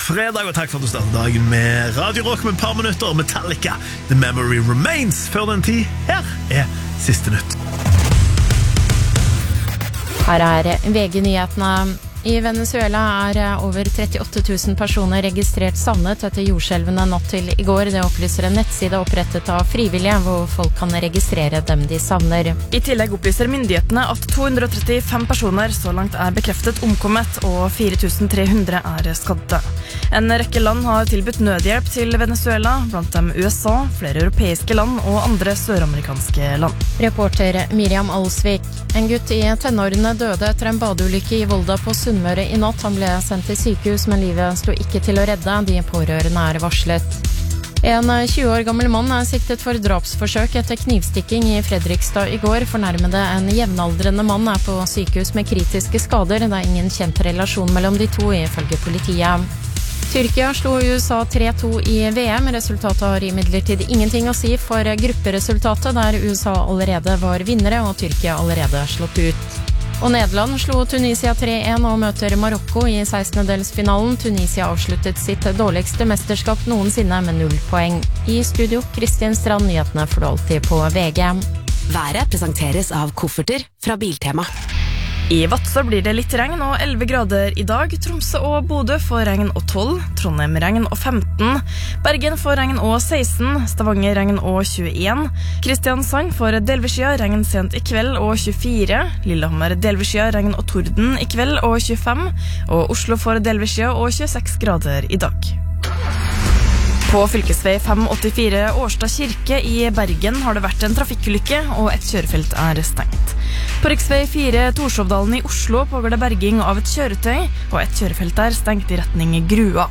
fredag, og takk for at du startet dagen med Radio Rock med et par minutter. Metallica, The Memory Remains. Før den tid, her siste nytt. Her VG-nyhetene. I Venezuela over 38 000 personer registrert savnet etter jordskjelvene natt til I går. Det opplyser en nettside opprettet av frivillige, hvor folk kan registrere dem de savner. I tillegg opplyser myndighetene at 235 personer så langt bekreftet omkommet, og 4300 skadde. En rekke land har tilbudt nødhjelp til Venezuela, blant dem USA, flere europeiske land og andre søramerikanske land. Reporter Miriam Alsvik. En gutt I tenårene døde etter en badeulykke I Volda på Sunnmøre I natt. Han ble sendt til sykehus, men livet sto ikke til å redde. De pårørende varslet. En 20 år gammel mann siktet for drapsforsøk etter knivstikking I Fredrikstad I går. Fornærmede en jevnaldrende mann på sykehus med kritiske skader. Det ingen kjent relasjon mellom de to, ifølge politiet. Tyrkia slo USA 3-2 I VM. Resultatet har imidlertid ingenting å si for grupperesultatet, der USA allerede var vinnere og Tyrkia allerede slått ut. Og Nederland slo Tunisia 3-1 og møter Marokko I 16-delsfinalen. Tunisia avsluttet sitt dårligste mesterskap noensinne med 0 poeng. I studio, Kristian Strand, nyhetene får du alltid på VG. Været presenteres av kofferter fra Biltema. I Vadsø blir det litt regn og 11 grader I dag. Tromsø og Bodø får regn og 12. Trondheim regn og 15. Bergen får regn og 16. Stavanger regn og 21. Kristiansand får delveskya regn sent I kveld og 24. Lillehammer delveskya regn og torden I kveld og 25. Og Oslo får delveskya og 26 grader I dag. På fylkesvei 584 Årstad kirke I Bergen har det vært en trafikkulykke, og et kjørefelt stengt. På riksvei 4 Torshovdalen I Oslo pågår det berging av et kjøretøy, og et kjørefelt stengt I retning Grua.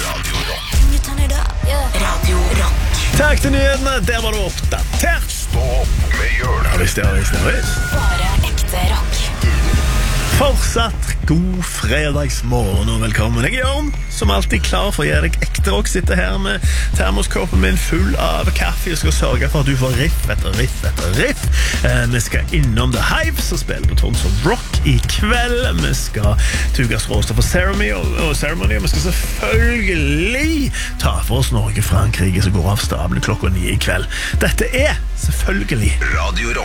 Radio Rock. Takk til nyhetene, der var du oppdatert. Stå opp med Jørn. Ja, visst. Bare ekte rock. Fortsatt god fredagsmorgen og velkommen. Jeg Jørn, som alltid klar for å gi deg ekte rock. Sitter her med termoskoppen min full av kaffe og skal sørge for at du får riff etter riff etter riff. Vi skal innom The Hive, som spiller Tons of Rock I kveld. Vi skal Tugas råstad for Ceremony, og vi skal selvfølgelig ta for oss Norge-Frankrike, som går av stabelen klokka 9 I kveld. Dette selvfølgelig Radio Rock.